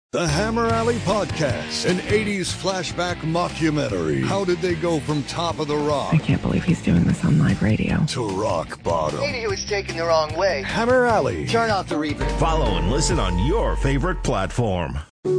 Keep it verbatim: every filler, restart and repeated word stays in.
The Hammer Alley Podcast, an eighties flashback mockumentary. How did they go from top of the rock? I can't believe he's doing this on live radio. To rock bottom. Maybe he was taken the wrong way. Hammer Alley. Turn off the reverb. Follow and listen on your favorite platform.